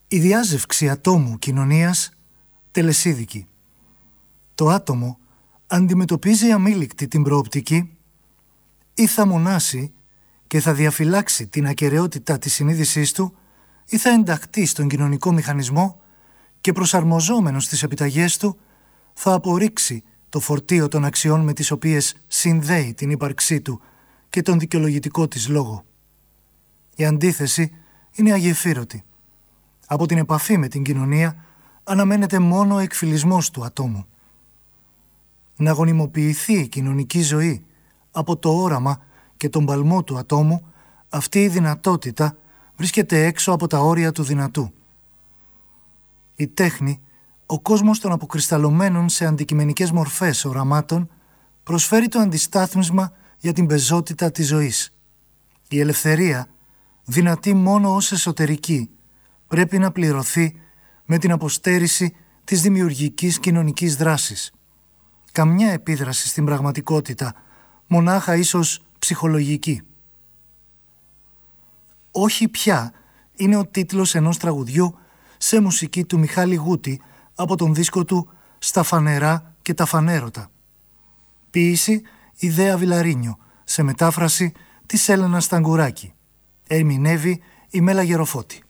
Η διάζευξη ατόμου-κοινωνίας τελεσίδικη. Το άτομο αντιμετωπίζει αμήλικτη την προοπτική ή θα μονάσει και θα διαφυλάξει την ακεραιότητα της συνείδησής του ή θα ενταχθεί στον κοινωνικό μηχανισμό και προσαρμοζόμενος στις επιταγές του θα απορρίξει το φορτίο των αξιών με τις οποίες συνδέει την ύπαρξή του και τον δικαιολογητικό της λόγο. Η αντίθεση είναι αγεφύρωτη. Από την επαφή με την κοινωνία αναμένεται μόνο ο εκφυλισμός του ατόμου. Να γονιμοποιηθεί η κοινωνική ζωή από το όραμα και τον παλμό του ατόμου, αυτή η δυνατότητα βρίσκεται έξω από τα όρια του δυνατού. Η τέχνη, ο κόσμος των αποκρισταλωμένων σε αντικειμενικές μορφές οραμάτων, προσφέρει το αντιστάθμισμα για την πεζότητα της ζωής. Η ελευθερία, δυνατή μόνο ως εσωτερική, πρέπει να πληρωθεί με την αποστέρηση της δημιουργικής κοινωνικής δράσης. Καμιά επίδραση στην πραγματικότητα, μονάχα ίσως ψυχολογική. «Όχι πια» είναι ο τίτλος ενός τραγουδιού σε μουσική του Μιχάλη Γούτη από τον δίσκο του «Στα φανερά και τα φανέρωτα». Ποίηση Ιδέα Βιλαρίνιο, σε μετάφραση της Έλενας Σταγκουράκη. Ερμηνεύει η Μέλα Γεροφώτη.